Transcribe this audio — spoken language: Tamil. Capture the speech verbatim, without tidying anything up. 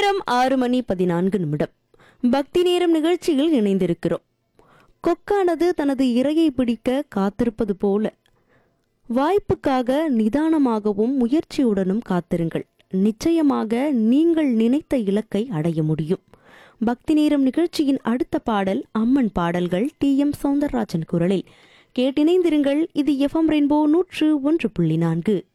நேரம் ஆறு மணி பதினான்கு நிமிடம். பக்தி நேரம் நிகழ்ச்சியில் இணைந்திருக்கிறோம். கொக்கானது தனது இரையை பிடிக்க காத்திருப்பது போல வாய்ப்புக்காக நிதானமாகவும் முயற்சியுடனும் காத்திருங்கள். நிச்சயமாக நீங்கள் நினைத்த இலக்கை அடைய முடியும். பக்தி நேரம் நிகழ்ச்சியின் அடுத்த பாடல் அம்மன் பாடல்கள் டி எம் சௌந்தரராஜன் குரலில் கேட்டிணைந்திருங்கள். இது எஃப்எம் ரெயின்போ நூற்று ஒன்று புள்ளி நான்கு.